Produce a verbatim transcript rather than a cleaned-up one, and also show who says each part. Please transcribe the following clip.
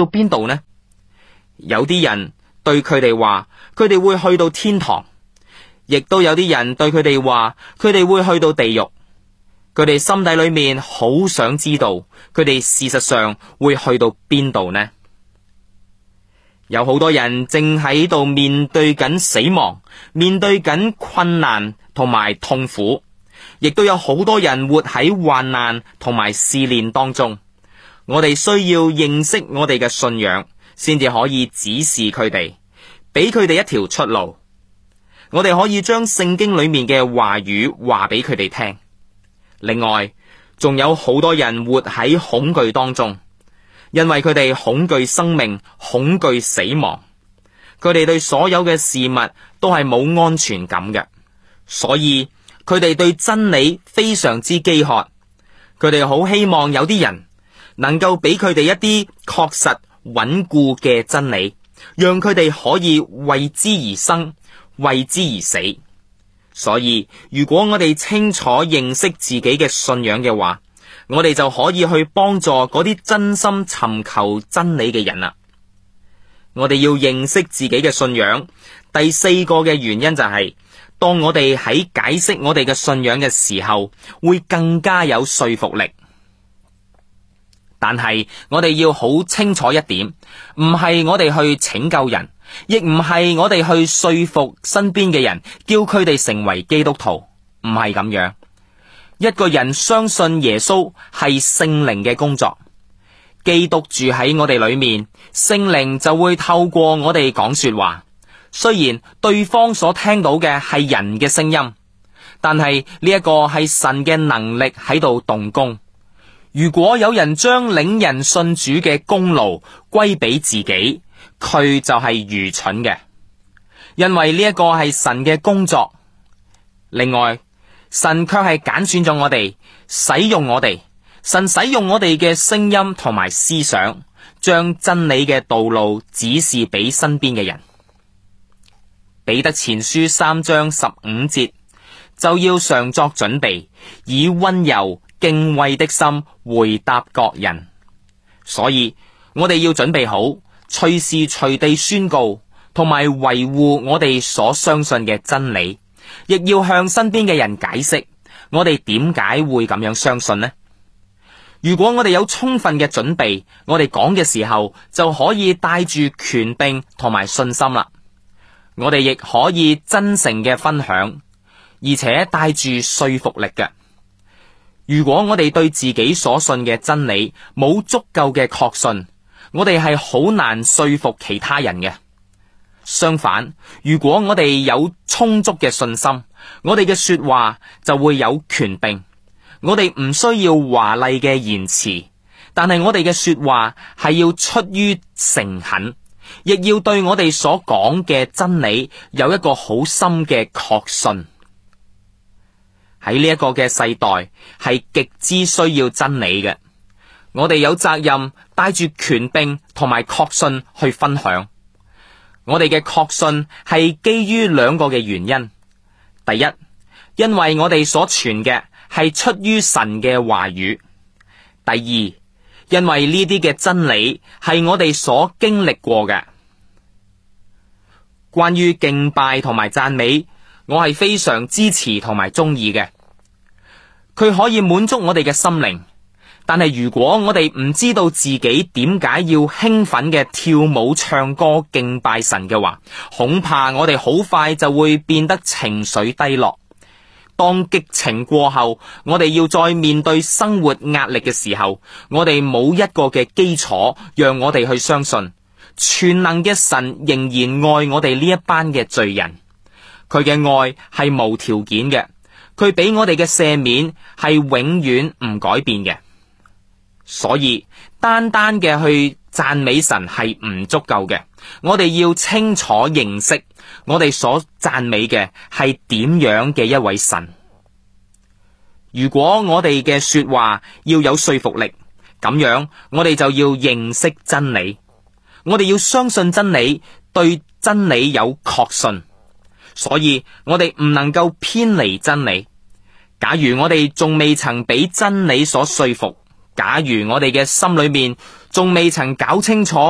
Speaker 1: 到邊度呢？有啲人對佢哋話，佢哋會去到天堂，亦都有啲人對佢哋話，佢哋會去到地獄。佢哋心底裏面好想知道，佢哋事實上會去到邊度呢？有好多人正喺度面對緊死亡，面對緊困難同埋痛苦，亦都有好多人活喺患難同埋試煉當中。我哋需要認識我哋嘅信仰，先至可以指示佢哋，俾佢哋一條出路。我哋可以將聖經裏面嘅話語話俾佢哋聽。另外，仲有好多人活喺恐懼當中，因為佢哋恐懼生命，恐懼死亡。佢哋對所有嘅事物都係冇安全感嘅，所以佢哋對真理非常之飢渴。佢哋好希望有啲人能夠俾佢哋一啲確實穩固嘅真理，讓佢哋可以為之而生，為之而死。所以如果我哋清楚認識自己嘅信仰嘅話，我哋就可以去幫助嗰啲真心尋求真理嘅人啦。我哋要認識自己嘅信仰。第四個嘅原因就係，當我哋喺解釋我哋嘅信仰嘅時候，會更加有說服力。但係我哋要好清楚一點，唔係我哋去拯救人，亦唔係我哋去說服身邊嘅人，叫佢哋成為基督徒，唔係咁樣。一個人相信耶穌係聖靈嘅工作，基督住喺我哋裏面，聖靈就會透過我哋講說話。雖然對方所聽到嘅係人嘅聲音，但係呢一個係神嘅能力喺度動工。如果有人將領人信主嘅功勞歸俾自己，佢就係愚蠢嘅，因為呢一個係神嘅工作。另外，神卻係揀選咗我哋，使用我哋。神使用我哋嘅聲音同埋思想，將真理嘅道路指示俾身邊嘅人。彼得前書三章十五節，就要常作準備，以溫柔敬畏的心回答各人。所以我哋要準備好，隨時隨地宣告同埋維護我哋所相信嘅真理，亦要向身邊嘅人解釋我哋點解會咁樣相信呢？如果我哋有充分嘅準備，我哋講嘅時候就可以帶住權柄同埋信心啦。我哋亦可以真誠嘅分享，而且帶住說服力嘅。如果我哋對自己所信嘅真理冇足夠嘅確信，我哋係好難說服其他人嘅。相反，如果我哋有充足嘅信心，我哋嘅說話就會有權柄。我哋唔需要華麗嘅言辭，但係我哋嘅說話係要出於誠懇，亦要對我哋所講嘅真理有一個好深嘅確信。喺呢一個嘅世代，係極之需要真理嘅。我哋有責任帶住權柄同埋確信去分享。我哋嘅確信係基於兩個嘅原因。第一，因為我哋所傳嘅係出於神嘅話語。第二，因為呢啲嘅真理係我哋所經歷過嘅。關於敬拜同埋讚美，我係非常支持同埋中意嘅。佢可以滿足我哋嘅心靈，但係如果我哋唔知道自己點解要興奮嘅跳舞唱歌敬拜神嘅話，恐怕我哋好快就會變得情緒低落。當激情過後，我哋要再面對生活壓力嘅時候，我哋冇一個嘅基礎讓我哋去相信全能嘅神仍然愛我哋呢一班嘅罪人。佢嘅愛係無條件嘅，佢俾我哋嘅赦免係永遠唔改變嘅。所以單單嘅去讚美神係唔足夠嘅，我哋要清楚認識我哋所讚美嘅係點樣嘅一位神。如果我哋嘅說話要有說服力，咁樣我哋就要認識真理，我哋要相信真理，對真理有確信。所以我哋唔能夠偏離真理。假如我哋仲未曾俾真理所說服，假如我哋嘅心裏面仲未曾搞清楚